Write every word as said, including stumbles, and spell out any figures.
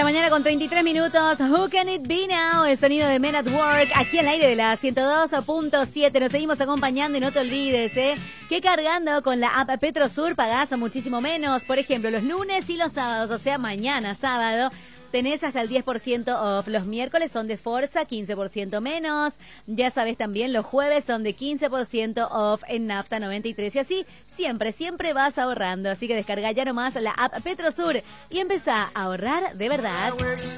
mañana con treinta y tres minutos. Who Can It Be Now? El sonido de Men at Work. Aquí al aire de la ciento dos punto siete. Nos seguimos acompañando y no te olvides, ¿eh? Que cargando con la app Petrosur pagás muchísimo menos. Por ejemplo, los lunes y los sábados, o sea, mañana sábado, tenés hasta el diez por ciento off. Los miércoles son de Forza, quince por ciento menos. Ya sabes también, los jueves son de quince por ciento off en Nafta noventa y tres. Y así, siempre, siempre vas ahorrando. Así que descarga ya nomás la app Petrosur y empezá a ahorrar de verdad.